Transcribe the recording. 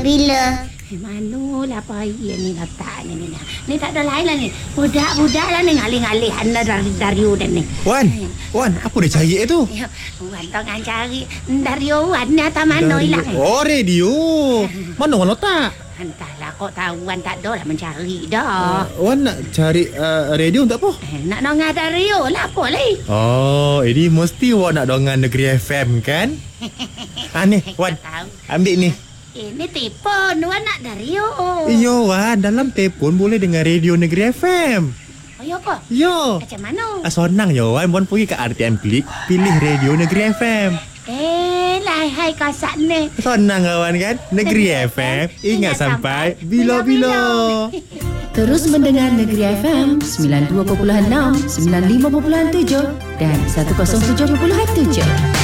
Bila? Manulah payah ni letaknya ni. Ni tak ada lain lah ni. Budak-budak lah ni ngalih-ngalih anda dari Wan ni. Wan, apa dia cari tu? Wan tengah cari dari Wan ni atas mana hilang. Oh, radio. Mana Wan letak? Entahlah, kok tahu Wan tak ada lah mencari dah. Wan nak cari radio untuk apa? Nak dengar dari lah apa lagi. Oh, ini mesti Wan nak dengar Negeri FM kan? Ni, Wan. Ambil ni. Ini telefon Wan nak dari Iya, Wan. Dalam telefon boleh dengar radio Negeri FM. Oh, ya ke? Ya. Macam mana? Senang ya, Wan. Wan pergi ke RTM Klik, pilih radio Negeri FM. Hai kasak ni. Senang kawan kan? Negeri FM, ingat sampai bila-bila. Terus mendengar Negeri FM 92.6, 95.7 dan 107.7.